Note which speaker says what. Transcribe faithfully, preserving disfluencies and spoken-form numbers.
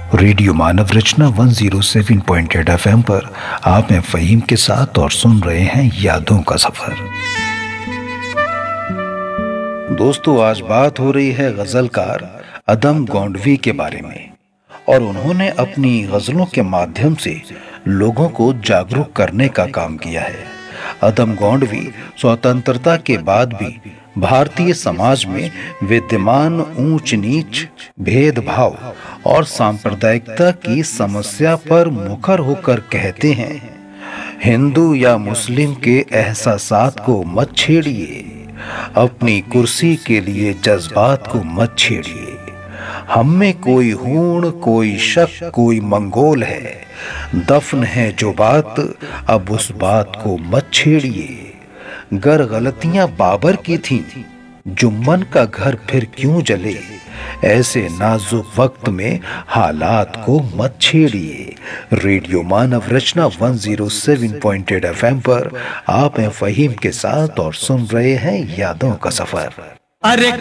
Speaker 1: Radio मानव रचना एक सौ सात पॉइंट आठ एफएम पर आप में फ़हीम के साथ और सुन रहे हैं यादों का सफर। दोस्तों, आज बात हो रही है गजलकार अदम गोंडवी के बारे में और उन्होंने अपनी गजलों के माध्यम से लोगों को जागरूक करने का काम किया है। अदम गोंडवी स्वतंत्रता के बाद भी भारतीय समाज में विद्यमान ऊंच नीच, भेदभाव और सांप्रदायिकता की समस्या पर मुखर होकर कहते हैं, हिंदू या मुस्लिम के एहसासात को मत छेड़िए, अपनी कुर्सी के लिए जज्बात को मत छेड़िए। हम में कोई हूण, कोई शक, कोई मंगोल है, दफन है जो बात, अब उस बात को मत छेड़िए। गर गलतियां बाबर की थीं, जुम्मन का घर फिर क्यों जले, ऐसे नाजुक वक्त में हालात को मत छेड़िए। रेडियो मानव रचना एक सौ सात पॉइंट आठ एफएम पर आप हैं फ़हीम के साथ और सुन रहे हैं यादों का सफर। अरे